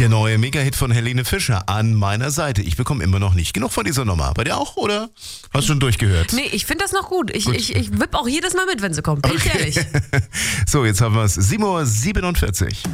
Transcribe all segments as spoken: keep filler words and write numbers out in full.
Der neue Mega-Hit von Helene Fischer an meiner Seite. Ich bekomme immer noch nicht genug von dieser Nummer. Bei dir auch, oder? Hast du schon durchgehört? Nee, ich finde das noch gut. Ich, gut. ich, ich wipp auch jedes Mal mit, wenn sie kommt. Bin ich ehrlich. So, jetzt haben wir es. sieben Uhr siebenundvierzig.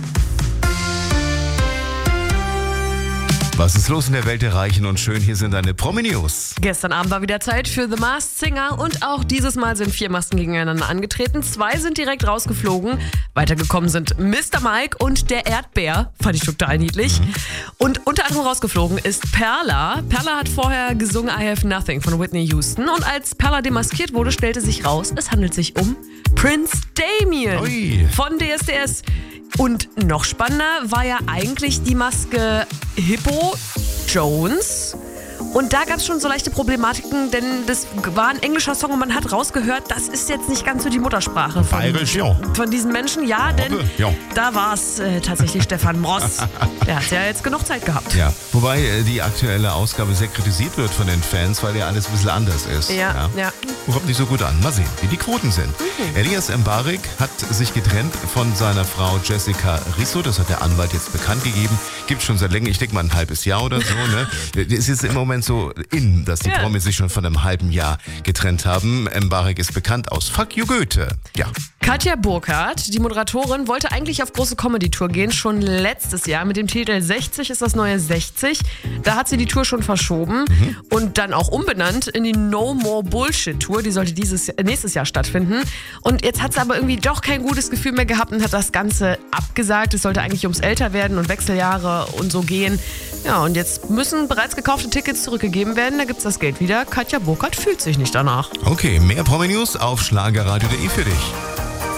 Was ist los in der Welt der Reichen und Schön? Hier sind deine Promi-News. Gestern Abend war wieder Zeit für The Masked Singer und auch dieses Mal sind vier Masken gegeneinander angetreten. Zwei sind direkt rausgeflogen. Weitergekommen sind Mister Mike und der Erdbär. Fand ich total niedlich. Mhm. Und unter anderem rausgeflogen ist Perla. Perla hat vorher gesungen I Have Nothing von Whitney Houston. Und als Perla demaskiert wurde, stellte sich raus, es handelt sich um Prince Damien Ui. von D S D S. Und noch spannender war ja eigentlich die Maske Hippo Jones. Und da gab es schon so leichte Problematiken, denn das war ein englischer Song und man hat rausgehört, das ist jetzt nicht ganz so die Muttersprache von, Bayerisch, ja. von diesen Menschen. Ja, denn Hoppe, ja. da war es äh, tatsächlich Stefan Moss. Der hat ja jetzt genug Zeit gehabt. Ja, wobei äh, die aktuelle Ausgabe sehr kritisiert wird von den Fans, weil ja alles ein bisschen anders ist. Ja, ja. ja. Kommt nicht so gut an. Mal sehen, wie die Quoten sind. Mhm. Elias Mbarek hat sich getrennt von seiner Frau Jessica Risso. Das hat der Anwalt jetzt bekannt gegeben. Gibt schon seit länger, ich denke mal ein halbes Jahr oder so. Ne? Es ist im Moment so in, dass die ja. Promis sich schon von einem halben Jahr getrennt haben. Mbarek ist bekannt aus Fuck You Goethe. Ja. Katja Burkhardt, die Moderatorin, wollte eigentlich auf große Comedy-Tour gehen, schon letztes Jahr mit dem Titel sechzig ist das neue sechzig. Da hat sie die Tour schon verschoben mhm. und dann auch umbenannt in die No More Bullshit Tour. Die sollte dieses nächstes Jahr stattfinden. Und jetzt hat sie aber irgendwie doch kein gutes Gefühl mehr gehabt und hat das Ganze abgesagt. Es sollte eigentlich ums Älterwerden und Wechseljahre und so gehen. Ja, und jetzt müssen bereits gekaufte Tickets zurückgegeben werden. Da gibt's das Geld wieder. Katja Burkhardt fühlt sich nicht danach. Okay, mehr Promi-News auf schlagerradio punkt de für dich.